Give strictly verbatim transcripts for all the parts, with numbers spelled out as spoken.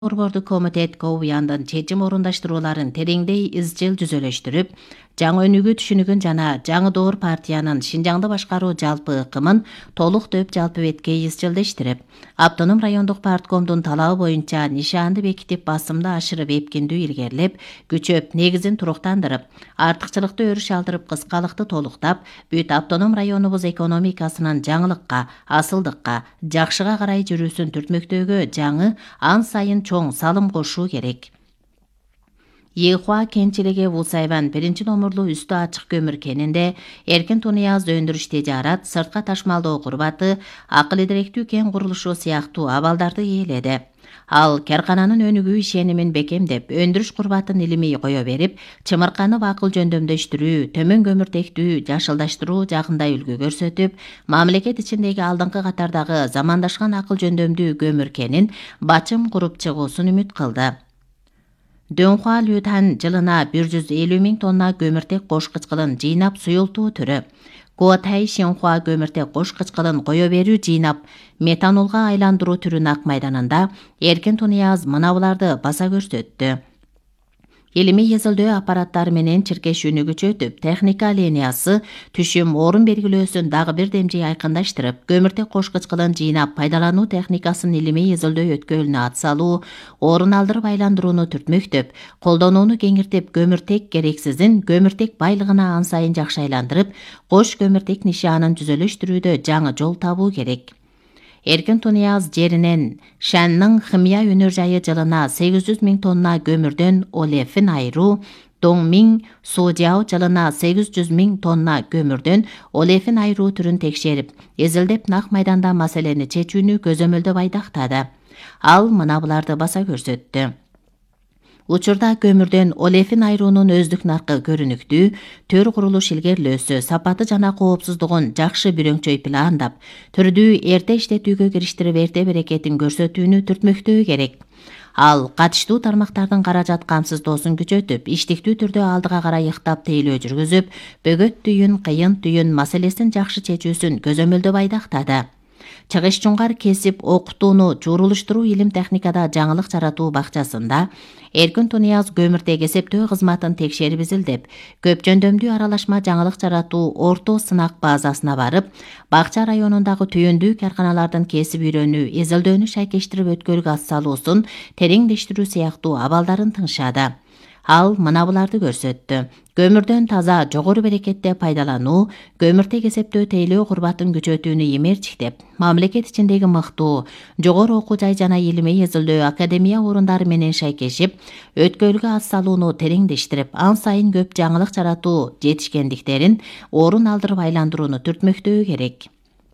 Борбордук комитет Ковуяндын чечим орундаштырууларын тереңдей изчил жүзөлөштүрүп, жаңы өнүгүү түшүнүгүн жана жаңы доор партиянын Шинжаңды башкаруу жалпы ыкымын толук төп жалпы бетке изчилдештирип, автоном райондук парткомдун талабы боюнча нишаанды бекитип басымды ашырып эпкиндүү илгерилеп, күчөп, негизин туруктандырып, артыкчылыкты өрүш алдырып, кыскалыкты толуктап, бүт автоном районубуз экономикасынын жаңылыкка, асылдыкка, жакшыга карай жүрүүсүн түртмөктөөгө жаңы, ан сайын чоң салым кошуу керек. Ехуа кенчилиги Вусайван биринчи номурлуу үстү ачык көмүр кенинде эркин тунуяз өндүрүш тежарат, сыртка ташмалдоо курбаты, акыл идиректүү кен курулушу сыяктуу абалдарды ээледи. Ал каркананын өнүгүү ишенимин бекемдеп, өндүрүш курбатын илимий кое берип, чымырканы акыл жөндөмдөштүрүү, төмөн көмүртектүү жашылдаштыруу жагында үлгү көрсөтүп, мамлекет ичиндеги алдыңкы катардагы замандашкан акыл жөндөмдүү көмүр кенин бачым куруп чыгуусун үмүт кылды. Дөнхуа Лютан жылына бир жүз элүү миң тонна көмүртек кош кычкылын жыйнап суюлтуу түрү. Гуатай Шинхуа көмүртек кош кычкылын кое берүү жыйнап метанолго айландыруу түрүн ак майданында эркин тунуяз мына буларды баса көрсөттү. Илимий изилдөө аппараттары менен чиркешүүнү күчөтүп, техника линиясы түшүм орун белгилөөсүн дагы бир демжей айкындаштырып, көмүртек кош кычкылын жыйнап пайдалануу техникасын илимий изилдөө өткөлүнө ат салуу, орун алдырып айландырууну түртмөктөп, колдонууну кеңиртип, көмүртек керексизин көмүртек байлыгына ан сайын жакшы айландырып, кош көмүртек нишаанын жүзөлөштүрүүдө жаңы жол табуу керек. Эркин тунуяз жеринен Шанның химия өнөр жайы жылына сегиз жүз миң тонна көмүрдөн олефин айыруу, Доңмиң Сужяо жылына сегиз жүз миң тонна көмүрдөн олефин айыруу түрүн текшерип, изилдеп нак майданда маселени чечүүнү көзөмөлдөп айдактады. Ал мына буларды баса көрсөттү. Учурда көмүрдөн олефин айыруунун өздүк наркы көрүнүктүү, төр курулуш илгерилөөсү, сапаты жана коопсуздугун жакшы бүрөңчөй пландап, түрдүү эрте иштетүүгө кириштирип эрте берекетин көрсөтүүнү түртмөктөө керек. Ал катыштуу тармактардын каражат камсыздоосун күчөтүп, иштиктүү түрдө алдыга карай ыктап тейлөө жүргүзүп, бөгөт түйүн, кыйын түйүн маселесин жакшы чечүүсүн көзөмөлдөп айдактады. Чыгыш жуңгар кесип окутууну журулуштуруу илим техникада жаңылык жаратуу бакчасында эркин тунуяз көмүртек эсептөө кызматын текшерип изилдеп, көп жөндөмдүү аралашма жаңылык жаратуу орто сынак базасына барып, бакча районундагы түйүндүү карканалардын кесип үйрөнүү, изилдөөнү шайкештирип өткөлгө ат салуусун тереңдештирүү сыяктуу абалдарын тыңшады. Ал мына буларды көрсөттү. Көмүрдөн таза, жогору берекетте пайдалануу, көмүртек эсептөө тейлөө курбатын күчөтүүнү эмерчиктеп, мамлекет ичиндеги мыктуу, жогору окуу жай жана илимий изилдөө академия орундары менен шайкешип, өткөлгө ат салууну тереңдештирип, ан сайын көп жаңылык жаратуу жетишкендиктерин орун алдырып айландырууну түртмөктөө керек.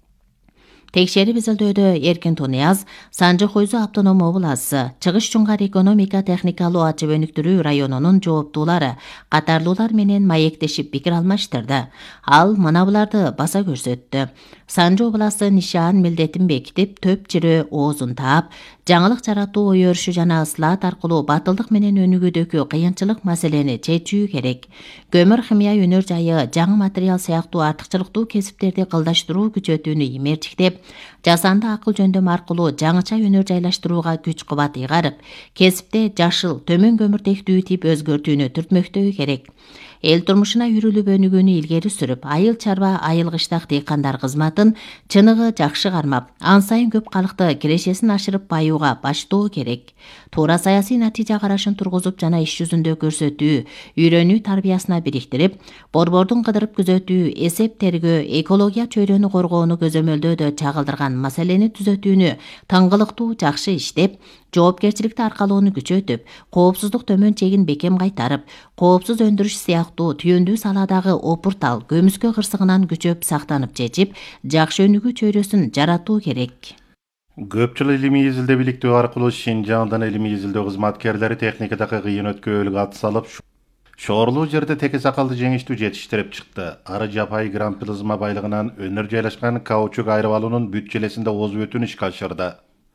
Текшерип изилдөөдө эркин тунуяз Санжы Хойзу автоном обласы, Чыгыш жуңгар экономика техникалуу ачып өнүктүрүү районунун жооптуулары катарлуулар менен маектешип пикир алмаштырды. Ал мына буларды баса көрсөттү. Санжы обласы нишаан милдетин бекитип, төп чирөө оозун таап, жаңылык жаратуу ой өрүшү жана ыслаат аркылуу батылдык менен өнүгүүдөгү кыйынчылык маселени чечүү керек. Көмүр химия өнөр жайы жаңы материал сыяктуу артыкчылыктуу кесиптерди кылдаштыруу күчөтүүнү эмерчиктеп, жасанды акыл жөндөм аркылуу жаңыча өнөр жайлаштырууга күч кубат ыйгарып, кесипте жашыл, төмөн көмүртектүү тип өзгөртүүнү түртмөктөө керек. Эл турмушуна үрүлүп өнүгүүнү илгери сүрүп, айыл чарба, айыл кыштак дыйкандар кызматын чыныгы жакшы кармап, ан сайын көп калыкты кирешесин ашырып баюуга баштоо керек. Туура саясий натыйжа карашын тургузуп жана иш жүзүндө көрсөтүү, үйрөнүү тарбиясына бириктирип, борбордун кыдырып күзөтүү, эсеп тергөө, экология чөйрөнү коргоону көзөмөлдөөдө чагылдырган маселени түзөтүүнү тыңгылыктуу жакшы иштеп, жоопкерчиликти аркалоону күчөтүп, коопсуздук төмөн чегин бекем кайтарып, коопсуз өндүрүш сыяктуу түйүндүү саладагы опуртал, көмүскө кырсыгынан күчөп сактанып чечип, жакшы өнүгүү чөйрөсүн жаратуу керек. Көп жыл илимий изилдөө бийликтөө аркылуу Шинжаңдын илимий изилдөө кызматкерлери техникадагы кыйын өткөлгө ат салып, шоорлуу жерде теке сакалды жеңиштүү жетиштирип чыкты. Ары жапай грамм плазма байлыгынан өнөр жайлашкан каучук айрып алуунун бүт желесинде озуп өтүүнү ишке ашырды.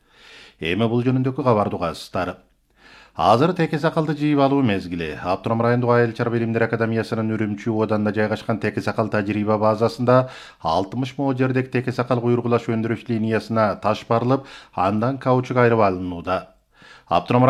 Эми бул жөнүндөгү кабарды угасыздар. Азыр теке сакалды жыйып алуу мезгили. Автоном райондук айыл чарба илимдер академиясынын Үрүмчү ооданда жайгашкан теке сакал тажрыйба базасында алтымыш мо жердеги теке сакал куйргулаш өндүрүш линиясына таш барылып, андан каучук айрып алынууда. Abdurrahman